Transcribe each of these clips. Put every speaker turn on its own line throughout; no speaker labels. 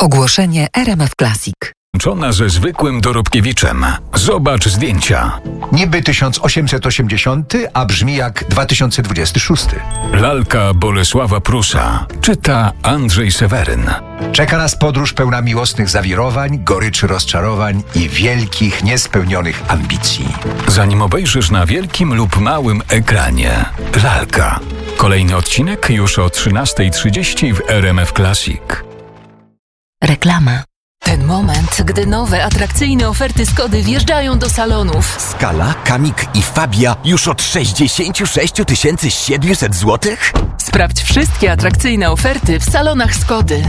Ogłoszenie RMF Classic.
Łączona ze zwykłym Dorobkiewiczem. Zobacz zdjęcia.
Niby 1880, a brzmi jak 2026.
Lalka Bolesława Prusa. Czyta Andrzej Seweryn.
Czeka nas podróż pełna miłosnych zawirowań, goryczy rozczarowań i wielkich, niespełnionych ambicji.
Zanim obejrzysz na wielkim lub małym ekranie. Lalka. Kolejny odcinek już o 13:30 w RMF Classic.
Reklama.
Ten moment, gdy nowe, atrakcyjne oferty Skody wjeżdżają do salonów.
Scala, Kamik i Fabia już od 66 700 zł?
Sprawdź wszystkie atrakcyjne oferty w salonach Skody.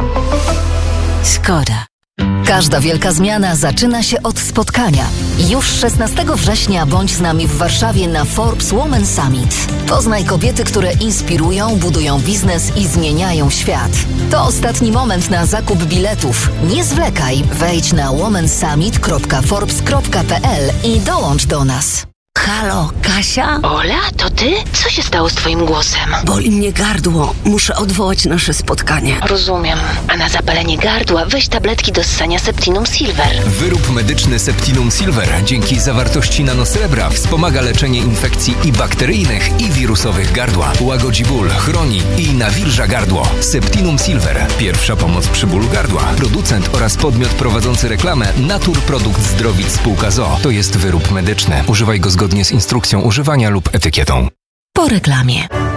Skoda. Każda wielka zmiana zaczyna się od spotkania. Już 16 września bądź z nami w Warszawie na Forbes Women Summit. Poznaj kobiety, które inspirują, budują biznes i zmieniają świat. To ostatni moment na zakup biletów. Nie zwlekaj, wejdź na womensummit.forbes.pl i dołącz do nas.
Halo, Kasia?
Ola, to ty? Co się stało z twoim głosem?
Boli mnie gardło. Muszę odwołać nasze spotkanie.
Rozumiem. A na zapalenie gardła weź tabletki do ssania Septinum Silver.
Wyrób medyczny Septinum Silver dzięki zawartości nanosrebra wspomaga leczenie infekcji i bakteryjnych, i wirusowych gardła. Łagodzi ból, chroni i nawilża gardło. Septinum Silver. Pierwsza pomoc przy bólu gardła. Producent oraz podmiot prowadzący reklamę Naturprodukt Zdrowic Spółka ZOO. To jest wyrób medyczny. Używaj go zgodnie z instrukcją używania lub etykietą.
Po reklamie.